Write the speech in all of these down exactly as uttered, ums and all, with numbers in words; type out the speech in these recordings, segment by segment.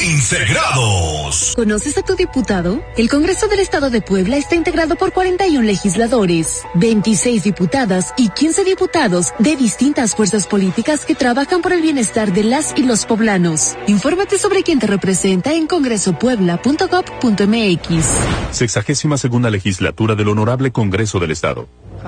quince grados. ¿Conoces a tu diputado? El Congreso del Estado de Puebla está integrado por cuarenta y uno legisladores, veintiséis diputadas y quince diputados de distintas fuerzas políticas que trabajan por el bienestar de las y los poblanos. Infórmate sobre quién te representa en congreso puebla punto gob punto m x. Sexagésima segunda legislatura del Honorable Congreso del Estado.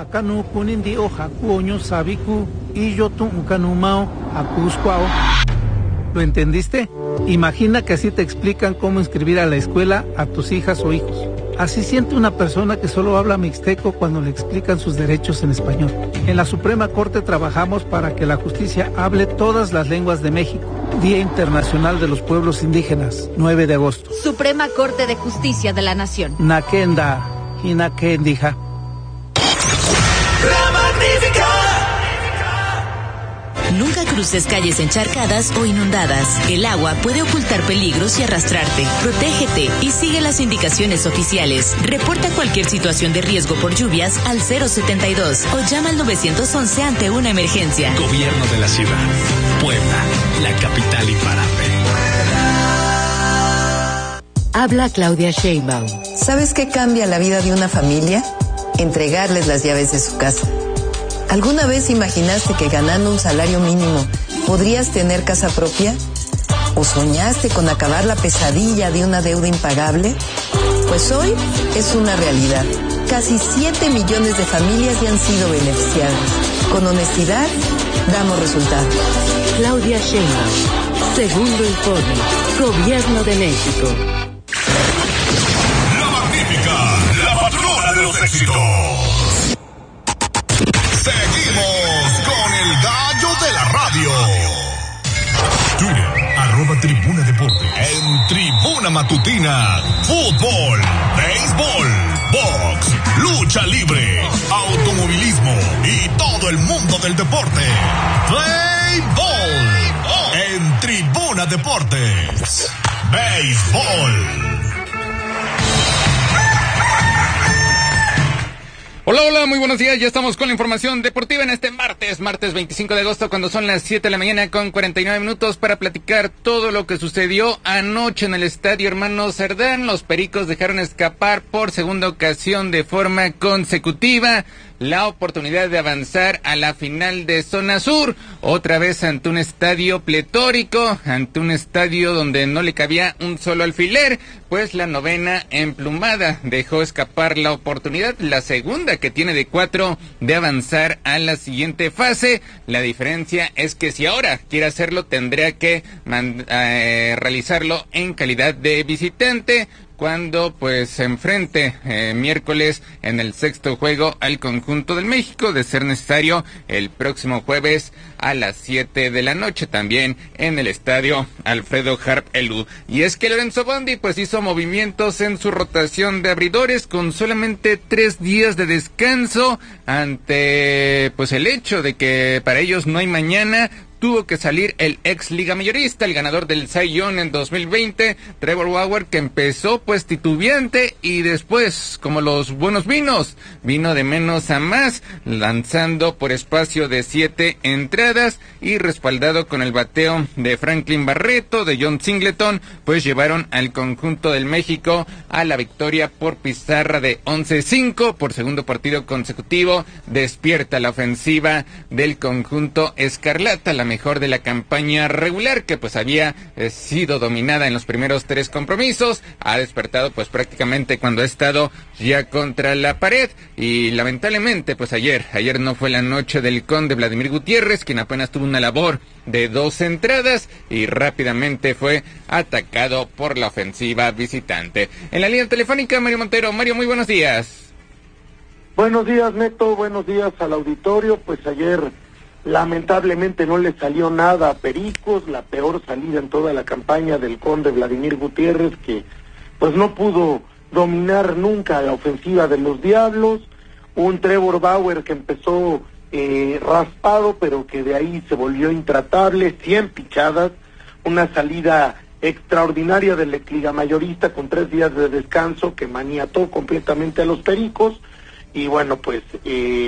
¿Lo entendiste? Imagina que así te explican cómo inscribir a la escuela a tus hijas o hijos. Así siente una persona que solo habla mixteco cuando le explican sus derechos en español. En la Suprema Corte trabajamos para que la justicia hable todas las lenguas de México. Día Internacional de los Pueblos Indígenas, nueve de agosto. Suprema Corte de Justicia de la Nación. Nakenda, Hinakendija. La Magnífica. Nunca cruces calles encharcadas o inundadas. El agua puede ocultar peligros y arrastrarte. Protégete y sigue las indicaciones oficiales. Reporta cualquier situación de riesgo por lluvias al cero setenta y dos o llama al nueve once ante una emergencia. Gobierno de la Ciudad. Puebla, la capital imparable. Habla Claudia Sheinbaum. ¿Sabes qué cambia la vida de una familia? Entregarles las llaves de su casa. ¿Alguna vez imaginaste que ganando un salario mínimo podrías tener casa propia? ¿O soñaste con acabar la pesadilla de una deuda impagable? Pues hoy es una realidad. Casi siete millones de familias ya han sido beneficiadas. Con honestidad, damos resultados. Claudia Sheinbaum. Segundo informe. Gobierno de México. La Magnífica, la patrona de los éxitos. Seguimos con el gallo de la radio. Twitter, arroba Tribuna Deportes. En Tribuna Matutina, fútbol, béisbol, box, lucha libre, automovilismo y todo el mundo del deporte. Play Ball. En Tribuna Deportes. Béisbol. Hola, hola, muy buenos días. Ya estamos con la información deportiva en este martes, martes veinticinco de agosto, cuando son las siete de la mañana con cuarenta y nueve minutos para platicar todo lo que sucedió anoche en el Estadio Hermano Cerdán. Los Pericos dejaron escapar por segunda ocasión de forma consecutiva la oportunidad de avanzar a la final de Zona Sur, otra vez ante un estadio pletórico, ante un estadio donde no le cabía un solo alfiler, pues la novena emplumada dejó escapar la oportunidad, la segunda que tiene de cuatro de avanzar a la siguiente fase. La diferencia es que si ahora quiere hacerlo tendría que man- eh, realizarlo en calidad de visitante, cuando pues se enfrente eh, miércoles en el sexto juego al conjunto del México, de ser necesario el próximo jueves a las siete de la noche, también en el estadio Alfredo Harp Elú. Y es que Lorenzo Bondi pues hizo movimientos en su rotación de abridores con solamente tres días de descanso ante pues el hecho de que para ellos no hay mañana. Tuvo que salir el ex liga mayorista, el ganador del Cy Young en dos mil veinte, Trevor Bauer, que empezó pues titubeante y después, como los buenos vinos, vino de menos a más, lanzando por espacio de siete entradas y respaldado con el bateo de Franklin Barreto, de John Singleton, pues llevaron al conjunto del México a la victoria por pizarra de once cinco por segundo partido consecutivo. Despierta la ofensiva del conjunto escarlata, la mejor de la campaña regular, que pues había eh, sido dominada en los primeros tres compromisos. Ha despertado pues prácticamente cuando ha estado ya contra la pared, y lamentablemente pues ayer, ayer no fue la noche del conde Vladimir Gutiérrez, quien apenas tuvo una labor de dos entradas y rápidamente fue atacado por la ofensiva visitante. En la línea telefónica, Mario Montero. Mario, muy buenos días. Buenos días, Neto, buenos días al auditorio. Pues ayer lamentablemente no le salió nada a Pericos, la peor salida en toda la campaña del conde Vladimir Gutiérrez, que pues no pudo dominar nunca la ofensiva de los Diablos. Un Trevor Bauer que empezó eh, raspado, pero que de ahí se volvió intratable, cien pichadas, una salida extraordinaria del ex liga mayorista con tres días de descanso que maniató completamente a los Pericos. Y bueno, pues eh,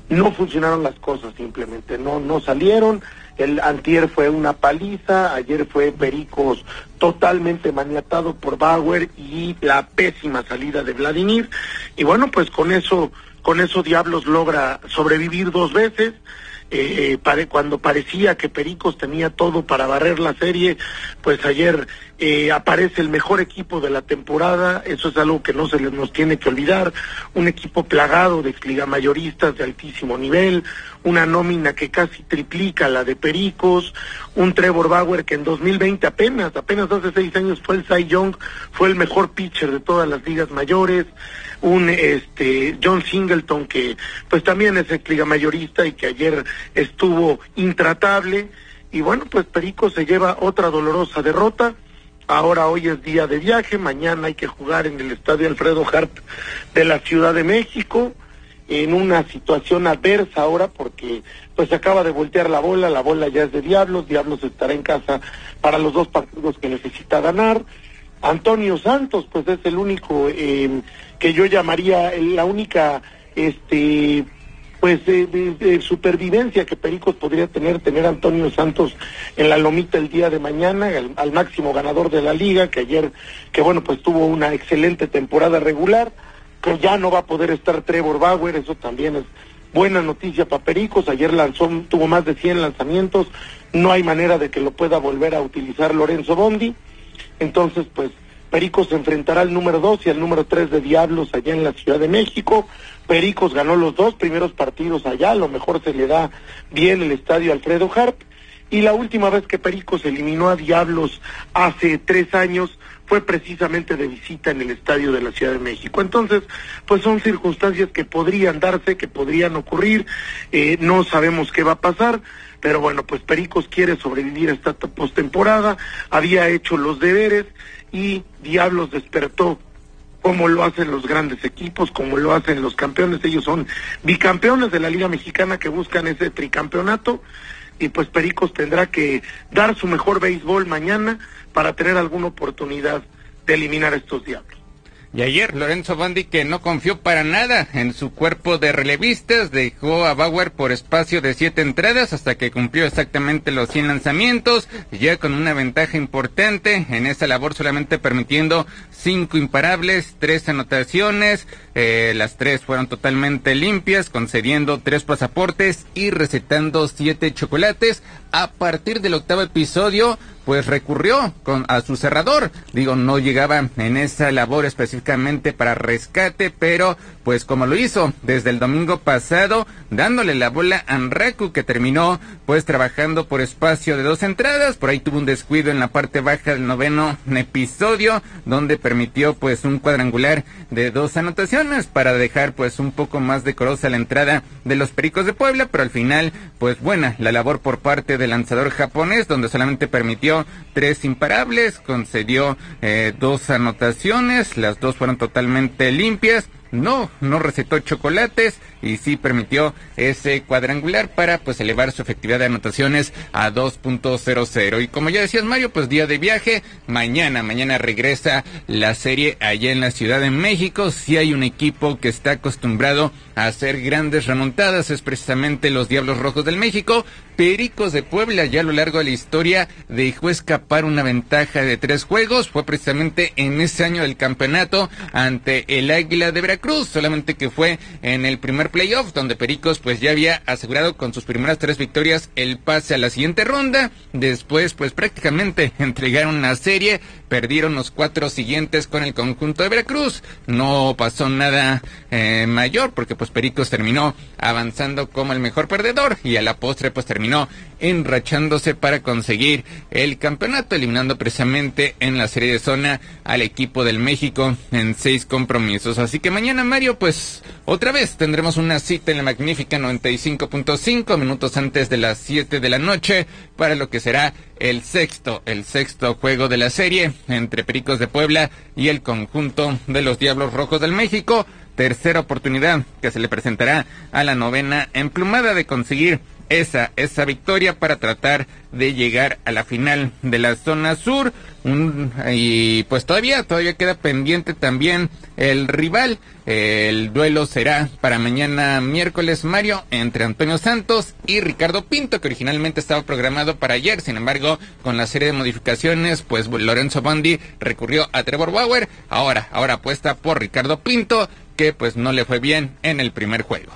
no funcionaron las cosas simplemente, no, no salieron. El antier fue una paliza, ayer fue Pericos totalmente maniatado por Bauer y la pésima salida de Vladimir, y bueno, pues con eso, con eso Diablos logra sobrevivir dos veces. Eh, pare, cuando parecía que Pericos tenía todo para barrer la serie, pues ayer eh, aparece el mejor equipo de la temporada. Eso es algo que no se les nos tiene que olvidar, un equipo plagado de exligamayoristas de altísimo nivel, una nómina que casi triplica la de Pericos, un Trevor Bauer que en dos mil veinte apenas, apenas hace seis años fue el Cy Young, fue el mejor pitcher de todas las ligas mayores, un este John Singleton que pues también es exligamayorista y que ayer estuvo intratable, y bueno, pues Pericos se lleva otra dolorosa derrota. Ahora hoy es día de viaje, mañana hay que jugar en el estadio Alfredo Harp de la Ciudad de México, en una situación adversa ahora porque pues se acaba de voltear la bola, la bola ya es de Diablos, Diablos estará en casa para los dos partidos que necesita ganar. Antonio Santos pues es el único eh, que yo llamaría la única este pues de, de, de supervivencia que Pericos podría tener, tener a Antonio Santos en la lomita el día de mañana, al, al máximo ganador de la liga, que ayer, que bueno, pues tuvo una excelente temporada regular, que ya no va a poder estar Trevor Bauer, eso también es buena noticia para Pericos. Ayer lanzó, tuvo más de cien lanzamientos, no hay manera de que lo pueda volver a utilizar Lorenzo Bondi. Entonces pues Pericos se enfrentará al número dos y al número tres de Diablos allá en la Ciudad de México. Pericos ganó los dos primeros partidos allá, a lo mejor se le da bien el estadio Alfredo Harp, y la última vez que Pericos eliminó a Diablos hace tres años fue precisamente de visita en el estadio de la Ciudad de México. Entonces, pues son circunstancias que podrían darse, que podrían ocurrir, eh, no sabemos qué va a pasar, pero bueno, pues Pericos quiere sobrevivir a esta postemporada, había hecho los deberes y Diablos despertó como lo hacen los grandes equipos, como lo hacen los campeones. Ellos son bicampeones de la Liga Mexicana que buscan ese tricampeonato, y pues Pericos tendrá que dar su mejor béisbol mañana para tener alguna oportunidad de eliminar a estos Diablos. Y ayer Lorenzo Bondi, que no confió para nada en su cuerpo de relevistas, dejó a Bauer por espacio de siete entradas hasta que cumplió exactamente los cien lanzamientos, ya con una ventaja importante en esa labor, solamente permitiendo cinco imparables, tres anotaciones, eh, las tres fueron totalmente limpias, concediendo tres pasaportes y recetando siete chocolates. A partir del octavo episodio, pues recurrió con, a su cerrador. Digo, no llegaba en esa labor específicamente para rescate, pero pues como lo hizo desde el domingo pasado, dándole la bola a Anraku, que terminó pues trabajando por espacio de dos entradas. Por ahí tuvo un descuido en la parte baja del noveno episodio, donde permitió pues un cuadrangular de dos anotaciones para dejar pues un poco más decorosa la entrada de los Pericos de Puebla, pero al final pues buena la labor por parte del lanzador japonés, donde solamente permitió tres imparables, concedió eh, dos anotaciones, las dos fueron totalmente limpias. No, no recetó chocolates y sí permitió ese cuadrangular para pues elevar su efectividad de anotaciones a dos punto cero cero. Y como ya decías, Mario, pues día de viaje, mañana, mañana regresa la serie allá en la Ciudad de México. Si hay un equipo que está acostumbrado a hacer grandes remontadas, es precisamente los Diablos Rojos del México. Pericos de Puebla ya a lo largo de la historia dejó escapar una ventaja de tres juegos, fue precisamente en ese año del campeonato ante el Águila de Veracruz, solamente que fue en el primer playoff, donde Pericos pues ya había asegurado con sus primeras tres victorias el pase a la siguiente ronda. Después pues prácticamente entregaron la serie, perdieron los cuatro siguientes con el conjunto de Veracruz. No pasó nada eh, mayor, porque pues Pericos terminó avanzando como el mejor perdedor y a la postre pues terminó enrachándose para conseguir el campeonato, eliminando precisamente en la serie de zona al equipo del México en seis compromisos. Así que mañana, Mario, pues otra vez tendremos una cita en la magnífica noventa y cinco punto cinco, minutos antes de las siete de la noche, para lo que será el sexto, el sexto juego de la serie entre Pericos de Puebla y el conjunto de los Diablos Rojos del México. Tercera oportunidad que se le presentará a la novena emplumada de conseguir esa, esa victoria para tratar de llegar a la final de la zona sur. Un, y pues todavía, todavía queda pendiente también el rival. El duelo será para mañana miércoles, Mario, entre Antonio Santos y Ricardo Pinto, que originalmente estaba programado para ayer. Sin embargo, con la serie de modificaciones, pues Lorenzo Bondi recurrió a Trevor Bauer. Ahora, ahora apuesta por Ricardo Pinto, que pues no le fue bien en el primer juego.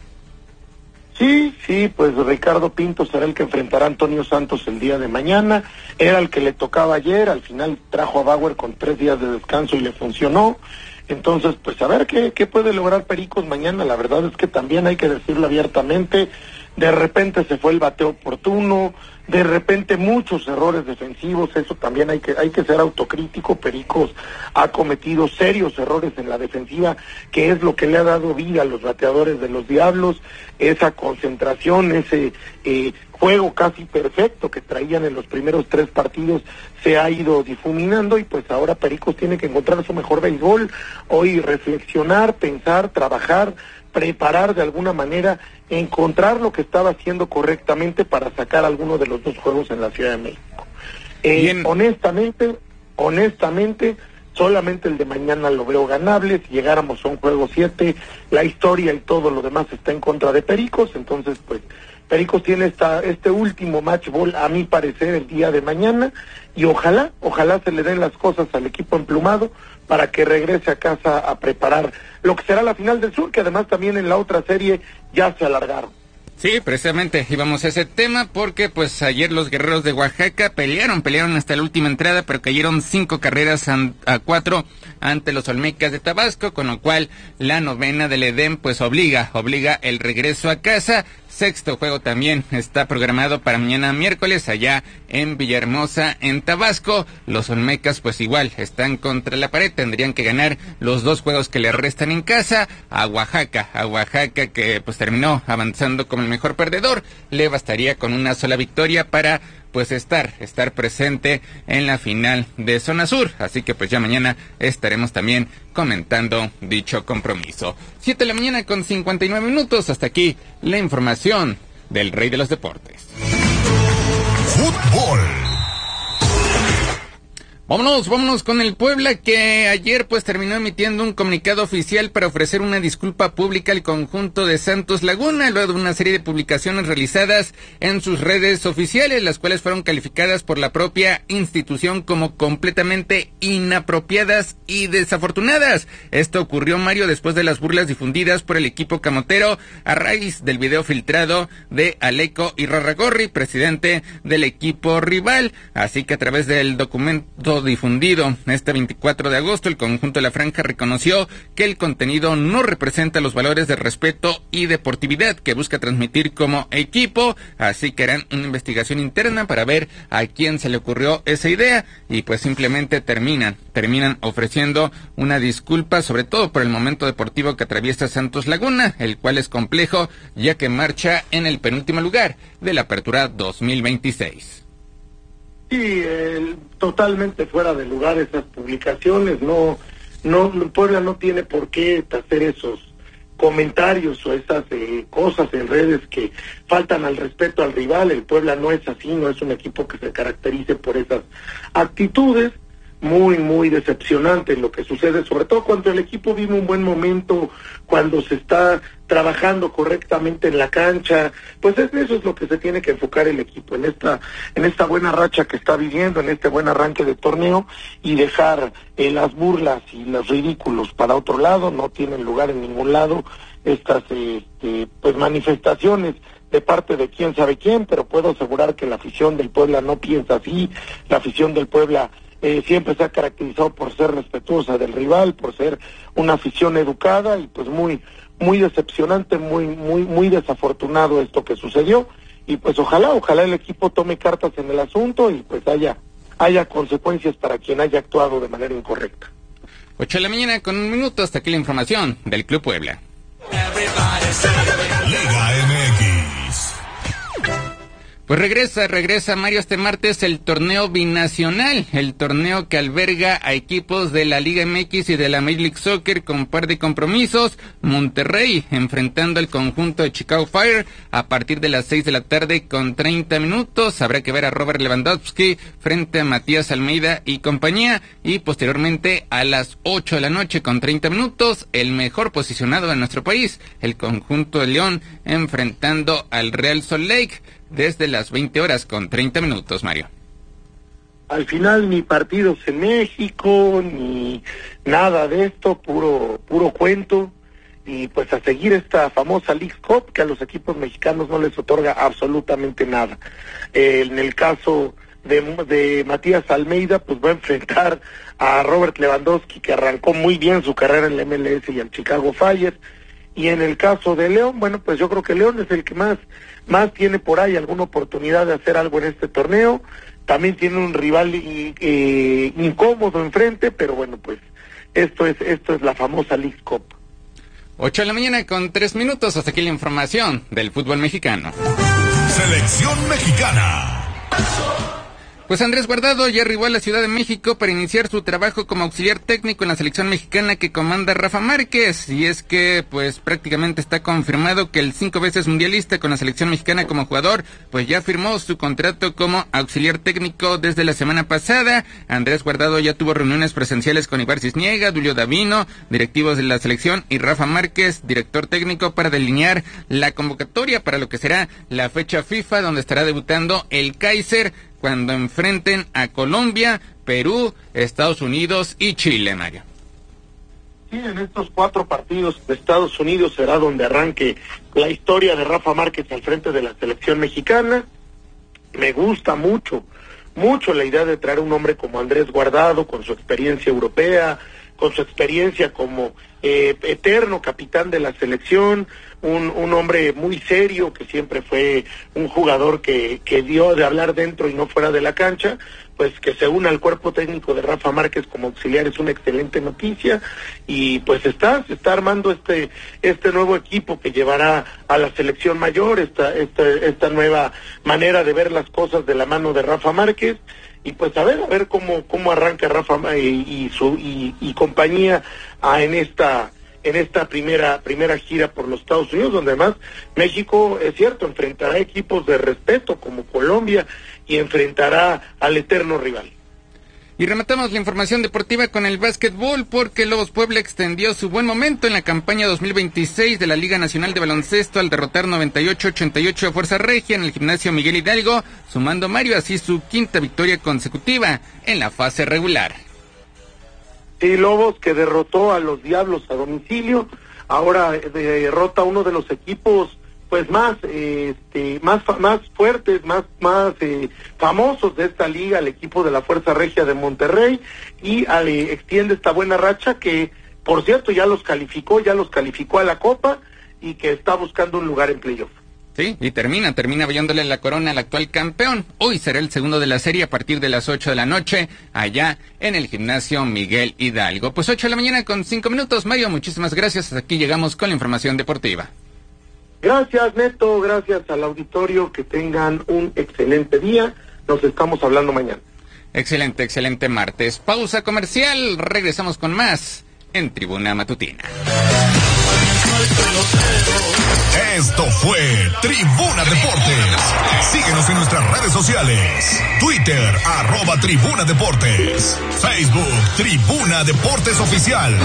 Sí, sí, pues Ricardo Pinto será el que enfrentará a Antonio Santos el día de mañana. Era el que le tocaba ayer, al final trajo a Bauer con tres días de descanso y le funcionó. Entonces, pues a ver qué, qué puede lograr Pericos mañana. La verdad es que también hay que decirlo abiertamente, de repente se fue el bateo oportuno, de repente muchos errores defensivos, eso también hay que hay que ser autocrítico. Pericos ha cometido serios errores en la defensiva, que es lo que le ha dado vida a los bateadores de los Diablos, esa concentración, ese eh, juego casi perfecto que traían en los primeros tres partidos se ha ido difuminando, y pues ahora Pericos tiene que encontrar su mejor béisbol, hoy reflexionar, pensar, trabajar, preparar de alguna manera, encontrar lo que estaba haciendo correctamente para sacar alguno de los dos juegos en la Ciudad de México. Eh, honestamente, honestamente, solamente el de mañana lo veo ganable. Si llegáramos a un juego siete, la historia y todo lo demás está en contra de Pericos, entonces pues Pericos tiene esta, este último match ball, a mi parecer, el día de mañana, y ojalá, ojalá se le den las cosas al equipo emplumado para que regrese a casa a preparar lo que será la final del sur, que además también en la otra serie ya se alargaron. Sí, precisamente íbamos a ese tema porque pues ayer los guerreros de Oaxaca pelearon, pelearon hasta la última entrada, pero cayeron cinco carreras a, a cuatro ante los Olmecas de Tabasco, con lo cual la novena del Edén pues obliga, obliga el regreso a casa. Sexto juego también está programado para mañana miércoles allá en Villahermosa, en Tabasco. Los Olmecas pues igual están contra la pared, tendrían que ganar los dos juegos que le restan en casa. A Oaxaca, a Oaxaca que pues terminó avanzando como el mejor perdedor, le bastaría con una sola victoria para pues estar, estar presente en la final de Zona Sur. Así que pues ya mañana estaremos también comentando dicho compromiso. Siete de la mañana con cincuenta y nueve minutos. Hasta aquí la información del Rey de los Deportes. Fútbol. Vámonos, vámonos con el Puebla, que ayer pues terminó emitiendo un comunicado oficial para ofrecer una disculpa pública al conjunto de Santos Laguna, luego de una serie de publicaciones realizadas en sus redes oficiales, las cuales fueron calificadas por la propia institución como completamente inapropiadas y desafortunadas. Esto ocurrió, Mario, después de las burlas difundidas por el equipo camotero a raíz del video filtrado de Aleco Irarrágorri, presidente del equipo rival. Así que a través del documento difundido este veinticuatro de agosto, el conjunto de la Franja reconoció que el contenido no representa los valores de respeto y deportividad que busca transmitir como equipo, así que harán una investigación interna para ver a quién se le ocurrió esa idea, y pues simplemente terminan, terminan ofreciendo una disculpa, sobre todo por el momento deportivo que atraviesa Santos Laguna, el cual es complejo ya que marcha en el penúltimo lugar de la Apertura dos mil veintiséis. Sí, el, totalmente fuera de lugar esas publicaciones. No, no, Puebla no tiene por qué hacer esos comentarios o esas eh, cosas en redes que faltan al respeto al rival. El Puebla no es así, no es un equipo que se caracterice por esas actitudes. Muy, muy decepcionante lo que sucede, sobre todo cuando el equipo vive un buen momento, cuando se está trabajando correctamente en la cancha. Pues es, eso es lo que se tiene que enfocar el equipo, en esta en esta buena racha que está viviendo, en este buen arranque de torneo, y dejar eh, las burlas y los ridículos para otro lado. No tienen lugar en ningún lado estas este, pues manifestaciones de parte de quién sabe quién, pero puedo asegurar que la afición del Puebla no piensa así. La afición del Puebla Eh, siempre se ha caracterizado por ser respetuosa del rival, por ser una afición educada, y pues muy muy decepcionante, muy muy muy desafortunado esto que sucedió, y pues ojalá, ojalá el equipo tome cartas en el asunto y pues haya haya consecuencias para quien haya actuado de manera incorrecta. Ocho de la mañana con un minuto, hasta aquí la información del Club Puebla. Liga M X. Pues regresa, regresa Mario este martes el torneo binacional, el torneo que alberga a equipos de la Liga M X y de la Major League Soccer con par de compromisos. Monterrey enfrentando al conjunto de Chicago Fire a partir de las seis de la tarde con treinta minutos. Habrá que ver a Robert Lewandowski frente a Matías Almeida y compañía. Y posteriormente a las ocho de la noche con treinta minutos, el mejor posicionado de nuestro país, el conjunto de León enfrentando al Real Salt Lake. Desde las veinte horas con treinta minutos, Mario. Al final ni partidos en México, ni nada de esto, puro puro cuento. Y pues a seguir esta famosa League Cup, que a los equipos mexicanos no les otorga absolutamente nada. Eh, en el caso de, de Matías Almeida, pues va a enfrentar a Robert Lewandowski, que arrancó muy bien su carrera en la M L S y al Chicago Fire. Y en el caso de León, bueno, pues yo creo que León es el que más más tiene por ahí alguna oportunidad de hacer algo en este torneo. También tiene un rival y, eh, incómodo enfrente, pero bueno, pues esto es esto es la famosa League Cup. ocho de la mañana con tres minutos, hasta aquí la información del fútbol mexicano. Selección mexicana. Pues Andrés Guardado ya arribó a la Ciudad de México para iniciar su trabajo como auxiliar técnico en la selección mexicana que comanda Rafa Márquez, y es que pues prácticamente está confirmado que el cinco veces mundialista con la selección mexicana como jugador pues ya firmó su contrato como auxiliar técnico desde la semana pasada. Andrés Guardado ya tuvo reuniones presenciales con Ibar Cisniega, Dulio Davino, directivos de la selección, y Rafa Márquez, director técnico, para delinear la convocatoria para lo que será la fecha FIFA, donde estará debutando el Kaiser cuando enfrenten a Colombia, Perú, Estados Unidos y Chile, Mario. Sí, en estos cuatro partidos de Estados Unidos será donde arranque la historia de Rafa Márquez al frente de la selección mexicana. Me gusta mucho, mucho la idea de traer un hombre como Andrés Guardado, con su experiencia europea, con su experiencia como eh, eterno capitán de la selección, un, un hombre muy serio, que siempre fue un jugador que, que dio de hablar dentro y no fuera de la cancha. Pues que se una al cuerpo técnico de Rafa Márquez como auxiliar es una excelente noticia, y pues está, se está armando este este nuevo equipo que llevará a la selección mayor, esta, esta, esta nueva manera de ver las cosas de la mano de Rafa Márquez. Y pues a ver, a ver cómo cómo arranca Rafa y, y su y, y compañía a, en esta en esta primera primera gira por los Estados Unidos, donde además México, es cierto, enfrentará equipos de respeto como Colombia y enfrentará al eterno rival. Y rematamos la información deportiva con el básquetbol, porque Lobos Puebla extendió su buen momento en la campaña dos mil veintiséis de la Liga Nacional de Baloncesto al derrotar noventa y ocho a ochenta y ocho a Fuerza Regia en el gimnasio Miguel Hidalgo, sumando Mario así su quinta victoria consecutiva en la fase regular. Sí, Lobos, que derrotó a los Diablos a domicilio, ahora derrota a uno de los equipos pues más eh, este, más más fuertes, más más eh, famosos de esta liga, el equipo de la Fuerza Regia de Monterrey, y eh, extiende esta buena racha que, por cierto, ya los calificó, ya los calificó a la Copa, y que está buscando un lugar en playoff. Sí, y termina, termina brillándole la corona al actual campeón. Hoy será el segundo de la serie a partir de las ocho de la noche, allá en el gimnasio Miguel Hidalgo. Pues ocho de la mañana con cinco minutos, Mario, muchísimas gracias. Hasta aquí llegamos con la información deportiva. Gracias, Neto, gracias al auditorio, que tengan un excelente día. Nos estamos hablando mañana. Excelente, excelente martes. Pausa comercial, regresamos con más en Tribuna Matutina. Esto fue Tribuna Deportes. Síguenos en nuestras redes sociales. Twitter, arroba Tribuna Deportes. Facebook, Tribuna Deportes Oficial.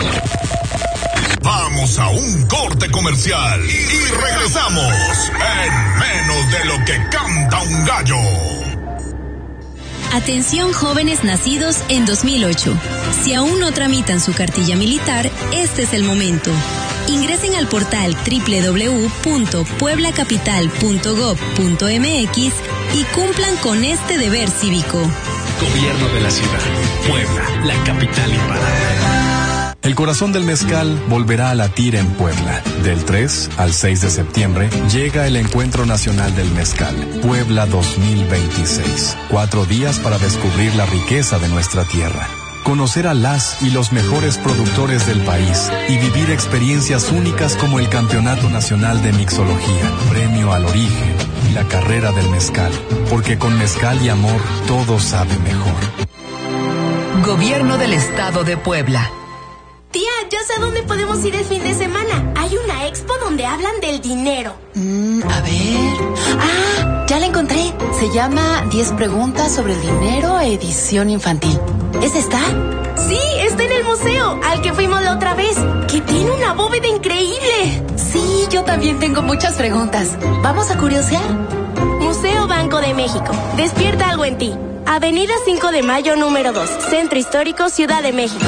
Vamos a un corte comercial y regresamos en menos de lo que canta un gallo. Atención, jóvenes nacidos en dos mil ocho. Si aún no tramitan su cartilla militar, este es el momento. Ingresen al portal doble u doble u doble u punto puebla capital punto gob punto m x y cumplan con este deber cívico. Gobierno de la ciudad. Puebla, la capital imparable. El corazón del mezcal volverá a latir en Puebla. Del tres al seis de septiembre llega el Encuentro Nacional del Mezcal, Puebla dos mil veintiséis. Cuatro días para descubrir la riqueza de nuestra tierra. conocer a las y los mejores productores del país y vivir experiencias únicas como el Campeonato Nacional de Mixología, Premio al Origen y la carrera del mezcal, porque con mezcal y amor todo sabe mejor. Gobierno del Estado de Puebla. Tía, ya sé a dónde podemos ir el fin de semana. Hay una expo donde hablan del dinero. Mm, a ver... ¡Ah! Ya la encontré. Se llama diez preguntas sobre el dinero, edición infantil. ¿Es esta? Sí, está en el museo, al que fuimos la otra vez, que tiene una bóveda increíble. Sí, yo también tengo muchas preguntas. ¿Vamos a curiosear? Museo Banco de México. Despierta algo en ti. Avenida cinco de Mayo, número dos. Centro Histórico, Ciudad de México.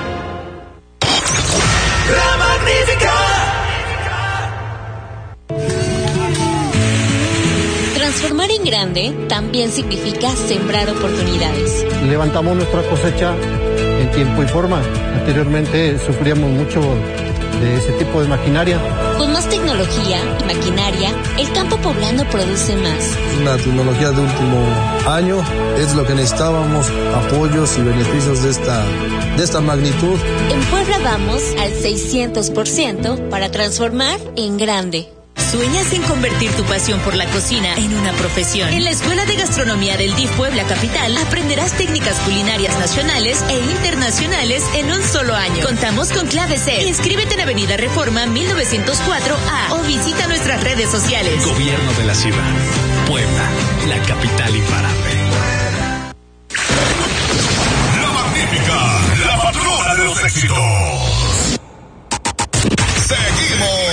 La Magnífica. Transformar en grande también significa sembrar oportunidades. Levantamos nuestra cosecha en tiempo y forma. Anteriormente sufríamos mucho de ese tipo de maquinaria. Con más tecnología y maquinaria, el campo poblano produce más. La tecnología de último año es lo que necesitábamos, apoyos y beneficios de esta, de esta magnitud. En Puebla vamos al seiscientos por ciento para transformar en grande. ¿Sueñas en convertir tu pasión por la cocina en una profesión? En la Escuela de Gastronomía del D I F Puebla Capital aprenderás técnicas culinarias nacionales e internacionales en un solo año. Contamos con clave C. Inscríbete en Avenida Reforma mil novecientos cuatro A o visita nuestras redes sociales. Gobierno de la Ciudad. Puebla, la capital imparable. La Magnífica, la patrona de los éxitos. Seguimos